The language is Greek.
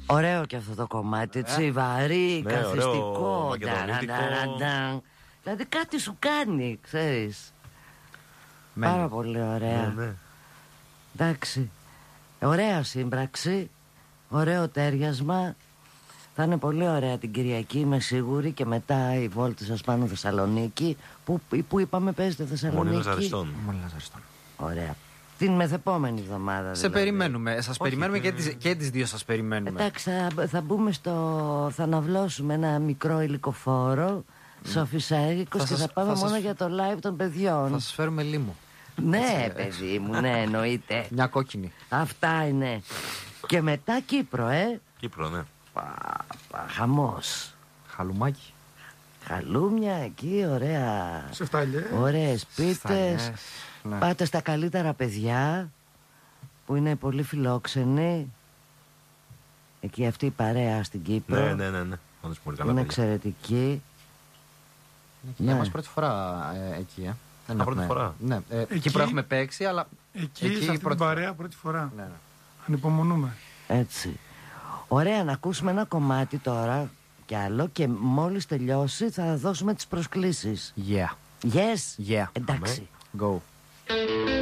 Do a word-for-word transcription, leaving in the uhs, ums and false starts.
Ωραίο και αυτό το κομμάτι, έτσι, βαρύ, Ναι, καθιστικό. ωραίο, μακεδονίτικο. Δηλαδή κάτι σου κάνει, ξέρεις. Μένει. Πάρα πολύ ωραία. Ναι, ναι. Εντάξει. Ωραία σύμπραξη. Ωραίο τέριασμα. Θα είναι πολύ ωραία την Κυριακή, είμαι σίγουρη. Και μετά η βόλτα σας πάνω Θεσσαλονίκη. Που, που είπαμε παίζετε Θεσσαλονίκη? Μονή Λαζαριστών. Μόλι Λαζαριστών. Ωραία. Την μεθεπόμενη εβδομάδα Σε δηλαδή. περιμένουμε. Σας περιμένουμε και- και, τις, και τις δύο σας περιμένουμε. Εντάξει, θα, θα μπούμε στο... Θα αναβλώσουμε ένα μικρό υλικοφόρο Σοφισαίγικος Θα και σας- θα πάμε θα σας- μόνο για το live των παιδιών. Θα σας φέρουμε λίμο. Ναι, παιδί μου, ναι, εννοείται. Μια κόκκινη. Αυτά είναι. Και μετά Κύπρο, ε. Κύπρο, ναι. Πα, πα, χαμός. Χαλουμάκι. Χαλούμια εκεί, ωραία. Σε φτάλιες. Ωραίες πίτες. Σταλιές, ναι. Πάτε στα καλύτερα παιδιά που είναι πολύ φιλόξενοι. Εκεί αυτή η παρέα στην Κύπρο Ναι, ναι, ναι, ναι. Όντως πολύ καλά είναι παιδιά. εξαιρετική. Είναι και για Ναι. μας πρώτη φορά ε, εκεί, ε. Δεν Α, πρώτη έχουμε- φορά. Ναι, ε, Εκεί- Κύπρο έχουμε παίξει, αλλά. Εκεί, Εκεί σε αυτή την πρώτη παρέα πρώτη φορά. Ναι, ναι. Ανυπομονούμε. Έτσι. Ωραία, να ακούσουμε ένα κομμάτι τώρα κι άλλο και μόλις τελειώσει θα δώσουμε τις προσκλήσεις. Yeah. Yes. Yeah. Εντάξει. Go.